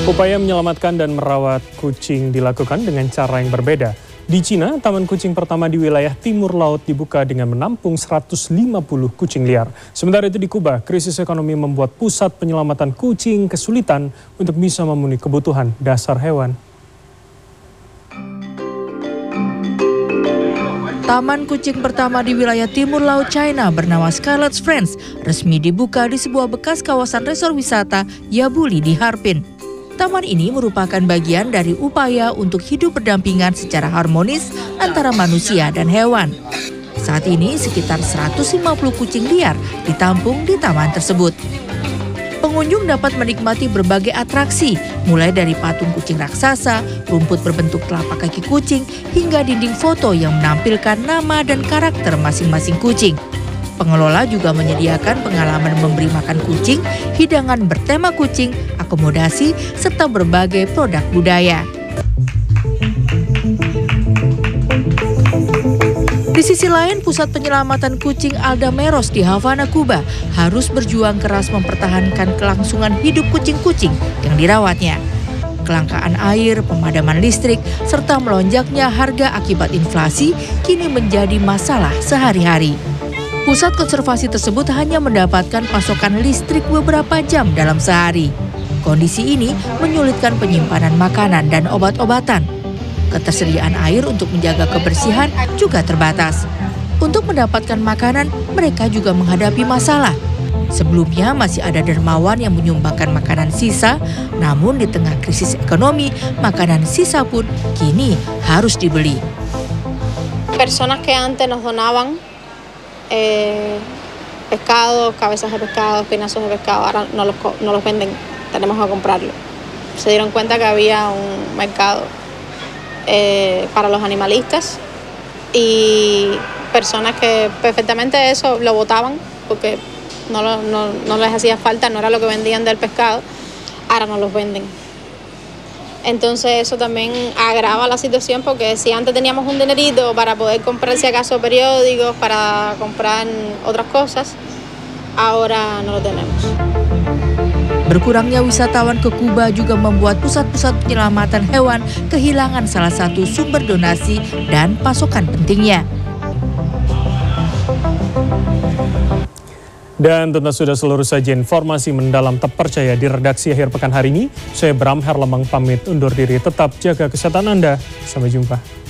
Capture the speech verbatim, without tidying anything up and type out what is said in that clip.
Upaya menyelamatkan dan merawat kucing dilakukan dengan cara yang berbeda. Di Cina, taman kucing pertama di wilayah timur laut dibuka dengan menampung seratus lima puluh kucing liar. Sementara itu di Kuba, krisis ekonomi membuat pusat penyelamatan kucing kesulitan untuk bisa memenuhi kebutuhan dasar hewan. Taman kucing pertama di wilayah timur laut China bernama Scarlet's Friends resmi dibuka di sebuah bekas kawasan resor wisata Yabuli di Harbin. Taman ini merupakan bagian dari upaya untuk hidup berdampingan secara harmonis antara manusia dan hewan. Saat ini sekitar seratus lima puluh kucing liar ditampung di taman tersebut. Pengunjung dapat menikmati berbagai atraksi, mulai dari patung kucing raksasa, rumput berbentuk telapak kaki kucing, hingga dinding foto yang menampilkan nama dan karakter masing-masing kucing. Pengelola juga menyediakan pengalaman memberi makan kucing, hidangan bertema kucing, akomodasi, serta berbagai produk budaya. Di sisi lain, pusat penyelamatan kucing Aldameros di Havana, Kuba harus berjuang keras mempertahankan kelangsungan hidup kucing-kucing yang dirawatnya. Kelangkaan air, pemadaman listrik, serta melonjaknya harga akibat inflasi kini menjadi masalah sehari-hari. Pusat konservasi tersebut hanya mendapatkan pasokan listrik beberapa jam dalam sehari. Kondisi ini menyulitkan penyimpanan makanan dan obat-obatan. Ketersediaan air untuk menjaga kebersihan juga terbatas. Untuk mendapatkan makanan, mereka juga menghadapi masalah. Sebelumnya masih ada dermawan yang menyumbangkan makanan sisa, namun di tengah krisis ekonomi, makanan sisa pun kini harus dibeli. Personas que antes nos donaban Eh, pescado, cabezas de pescado, espinazos de pescado, ahora no los, no los venden, tenemos que comprarlo. Se dieron cuenta que había un mercado eh, para los animalistas y personas que perfectamente eso lo botaban porque no, lo, no, no les hacía falta, no era lo que vendían del pescado, ahora no los venden. Entonces eso también agrava la situación porque si antes teníamos un dinerito para poder comprar si acaso periódicos, para comprar otras cosas, ahora no lo tenemos. Berkurangnya wisatawan ke Kuba juga membuat pusat-pusat penyelamatan hewan kehilangan salah satu sumber donasi dan pasokan pentingnya. Dan tentu sudah seluruh saja informasi mendalam terpercaya di redaksi akhir pekan hari ini. Saya Bram Herlemang pamit undur diri, tetap jaga kesehatan Anda. Sampai jumpa.